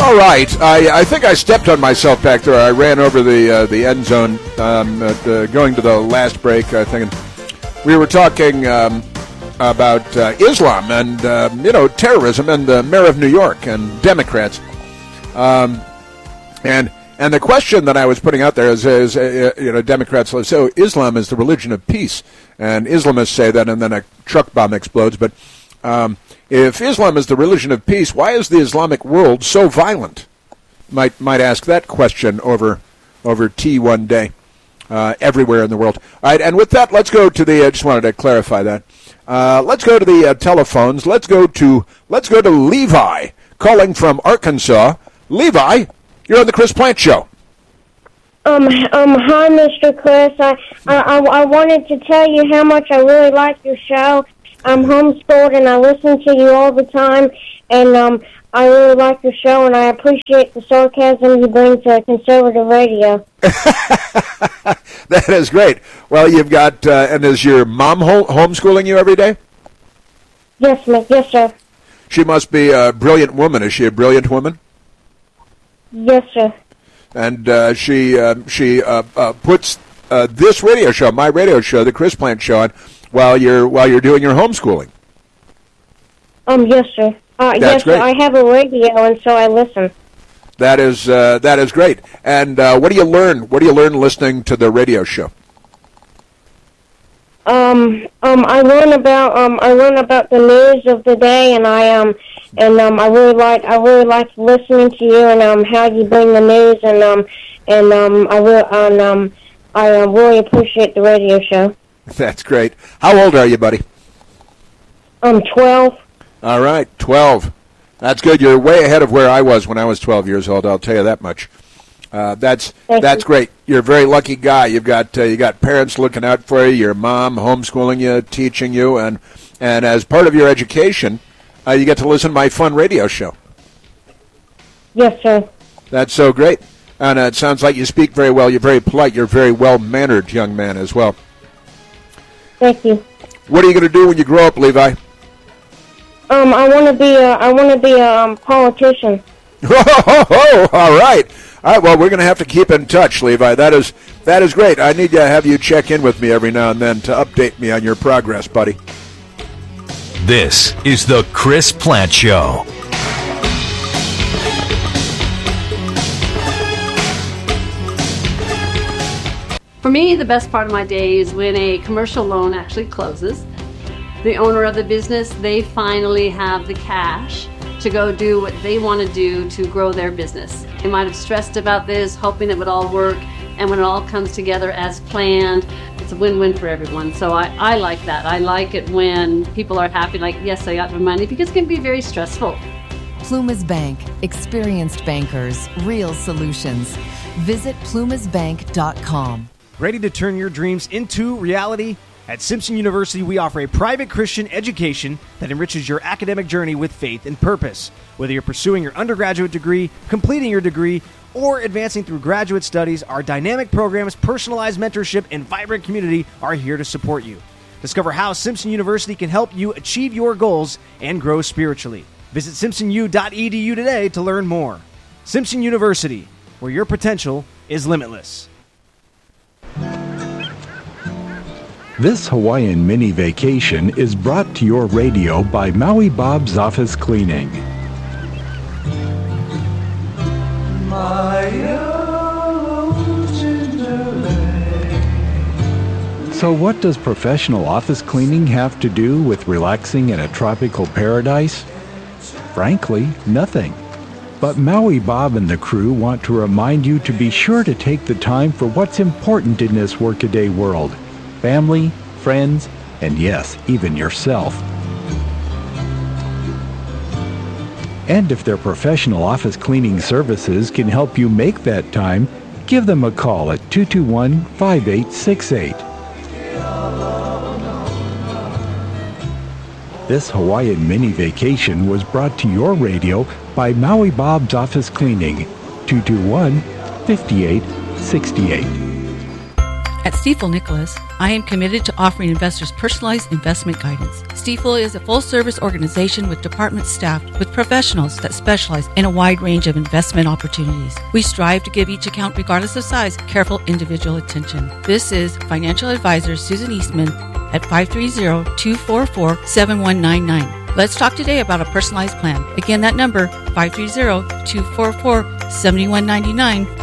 All right, I think I stepped on myself back there. I ran over the end zone going to the last break. I think we were talking about Islam and terrorism and the mayor of New York and Democrats. And the question that I was putting out there is Democrats say, so Islam is the religion of peace, and Islamists say that, and then a truck bomb explodes. But if Islam is the religion of peace, why is the Islamic world so violent? Might ask that question over tea one day, everywhere in the world. All right, and with that, let's go to the. I just wanted to clarify that. Let's go to the telephones. Let's go to Levi calling from Arkansas. Levi, you're on the Chris Plante Show. Hi, Mr. Chris. I wanted to tell you how much I really like your show. I'm homeschooled and I listen to you all the time, and I really like your show, and I appreciate the sarcasm you bring to conservative radio. That is great. Well, you've got, and is your mom homeschooling you every day? Yes, Yes, sir. She must be a brilliant woman. Is she a brilliant woman? Yes, sir. And she puts this radio show, my radio show, the Chris Plante Show, on while you're doing your homeschooling. Yes, sir. Yes, great. sir. I have a radio, and so I listen. That is great. And what do you learn? What do you learn listening to the radio show? I learn about the news of the day, and I really like listening to you and how you bring the news, I really appreciate the radio show. That's great. How old are you, buddy? I'm 12. All right, 12. That's good. You're way ahead of where I was when I was 12 years old. I'll tell you that much. That's great. You're a very lucky guy. You got parents looking out for you. Your mom homeschooling you, teaching you, and as part of your education, you get to listen to my fun radio show. Yes, sir. That's so great. And it sounds like you speak very well. You're very polite. You're a very well-mannered young man as well. Thank you. What are you going to do when you grow up, Levi? I want to be a politician. All right. Well, we're going to have to keep in touch, Levi. That is great. I need to have you check in with me every now and then to update me on your progress, buddy. This is the Chris Plante Show. For me, the best part of my day is when a commercial loan actually closes. The owner of the business, they finally have the cash to go do what they want to do to grow their business. They might have stressed about this, hoping it would all work, and when it all comes together as planned, it's a win-win for everyone. So I like that. I like it when people are happy, like, yes, I got my money, because it can be very stressful. Plumas Bank. Experienced bankers. Real solutions. Visit plumasbank.com. Ready to turn your dreams into reality? At Simpson University, we offer a private Christian education that enriches your academic journey with faith and purpose. Whether you're pursuing your undergraduate degree, completing your degree, or advancing through graduate studies, our dynamic programs, personalized mentorship, and vibrant community are here to support you. Discover how Simpson University can help you achieve your goals and grow spiritually. Visit simpsonu.edu today to learn more. Simpson University, where your potential is limitless. This Hawaiian mini vacation is brought to your radio by Maui Bob's Office Cleaning. So what does professional office cleaning have to do with relaxing in a tropical paradise? Frankly, nothing. But Maui Bob and the crew want to remind you to be sure to take the time for what's important in this workaday world. Family, friends, and yes, even yourself. And if their professional office cleaning services can help you make that time, give them a call at 221-5868. This Hawaiian mini vacation was brought to your radio by Maui Bob's Office Cleaning, 221-5868. At Stifel Nicholas, I am committed to offering investors personalized investment guidance. Stifel is a full-service organization with departments staffed with professionals that specialize in a wide range of investment opportunities. We strive to give each account, regardless of size, careful individual attention. This is financial advisor Susan Eastman at 530-244-7199. Let's talk today about a personalized plan. Again, that number, 530-244-7199.